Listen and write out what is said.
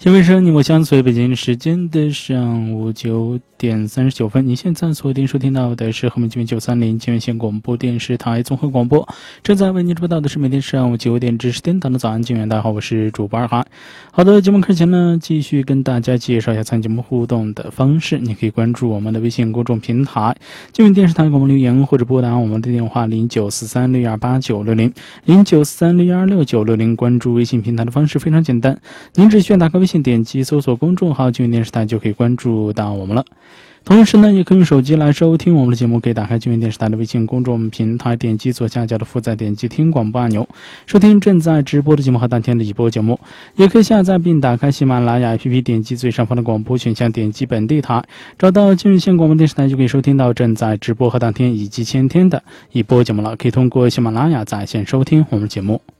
这边是你我相随，北京时间的上午9:39。你现在锁定收听到的是和美9 930金源县广播电视台综合广播，正在为您直播到的是每天上午9点至10点档的早安金源。大家好，我是主播二哈。好的，节目开始前呢，继续跟大家介绍一下参与节目互动的方式。你可以关注我们的微信公众平台金源电视台广播留言，或者拨打我们的电话0943618960，0943616960。关注微信平台的方式非常简单，您只需要打开微信，点击搜索公众号金源电视台就可以关注到我们了。同时呢，也可以用手机来收听我们的节目，可以打开金源电视台的微信公众平台，点击左下角的负载，点击听广播按钮，收听正在直播的节目和当天的直播节目。也可以下载并打开喜马拉雅 APP， 点击最上方的广播选项，点击本地台，找到金源县广播电视台，就可以收听到正在直播和当天以及前天的一播节目了。可以通过喜马拉雅在线收听我们的节目。